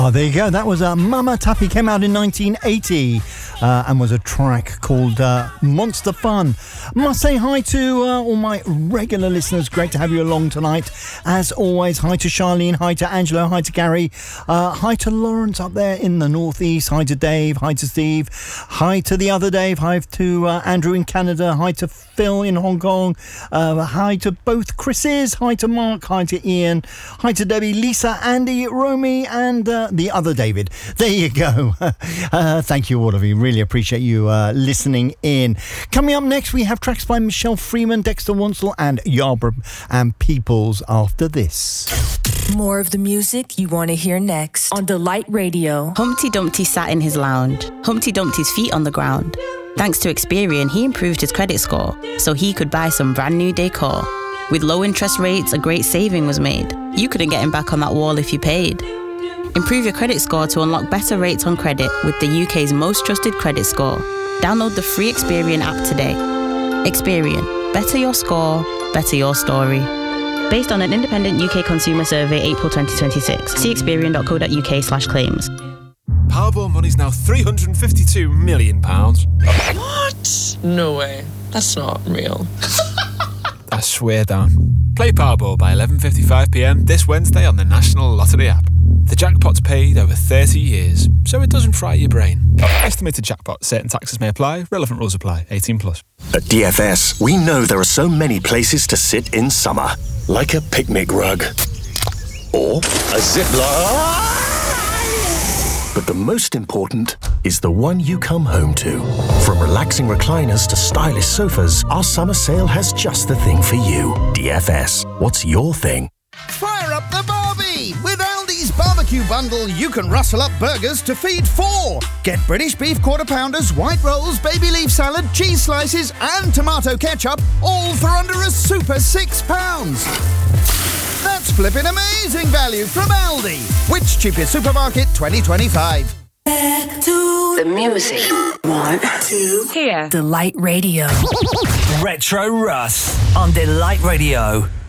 Oh, there you go. That was Mama Tappy, came out in 1980 and was a track called Monster Fun. Must say hi to all my regular listeners. Great to have you along tonight. As always, hi to Charlene, hi to Angelo, hi to Gary, hi to Lawrence up there in the northeast, hi to Dave, hi to Steve, hi to the other Dave, hi to Andrew in Canada, hi to Phil in Hong Kong, hi to both Chris's, hi to Mark, hi to Ian, hi to Debbie, Lisa, Andy, Romy, and the other David. There you go. Thank you all of you. Really appreciate you listening in. Coming up next, we have tracks by Michelle Freeman, Dexter Wansel, and Yarborough and Peoples after this. More of the music you want to hear next on Delight Radio. Humpty Dumpty sat in his lounge, Humpty Dumpty's feet on the ground. Thanks to Experian, he improved his credit score so he could buy some brand new decor. With low interest rates, a great saving was made. You couldn't get him back on that wall if you paid. Improve your credit score to unlock better rates on credit with the UK's most trusted credit score. Download the free Experian app today. Experian. Better your score, better your story. Based on an independent UK consumer survey, April 2026. See experian.co.uk/claims. Powerball money's now £352 million. What? No way. That's not real. I swear down. Play Powerball by 11:55pm this Wednesday on the National Lottery app. The jackpot's paid over 30 years, so it doesn't fry your brain. Estimated jackpot. Certain taxes may apply. Relevant rules apply. 18+. At DFS, we know there are so many places to sit in summer. Like a picnic rug. Or a zipline. But the most important is the one you come home to. From relaxing recliners to stylish sofas, our summer sale has just the thing for you. DFS. What's your thing? Fire up the barbie! With Aldi's barbecue bundle, you can rustle up burgers to feed 4. Get British beef quarter pounders, white rolls, baby leaf salad, cheese slices, and tomato ketchup, all for under a super £6. That's flipping amazing value from Aldi. Which cheapest supermarket 2025? Back to the music. 1, 2, here. Delight Radio. Retro Russ on Delight Radio.